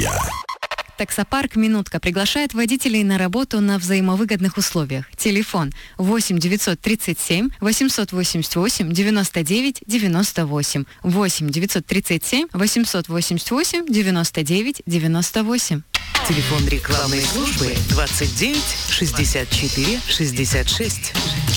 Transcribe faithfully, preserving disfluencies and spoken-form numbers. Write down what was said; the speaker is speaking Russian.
Минутка. Таксопарк «Минутка» приглашает водителей на работу на взаимовыгодных условиях. Телефон восемь девятьсот тридцать семь восемьсот восемьдесят восемь девяносто девять девяносто восемь. восемь девятьсот тридцать семь восемьсот восемьдесят восемь девяносто девять девяносто восемь. Телефон рекламной службы двадцать девять шестьдесят четыре шестьдесят шесть.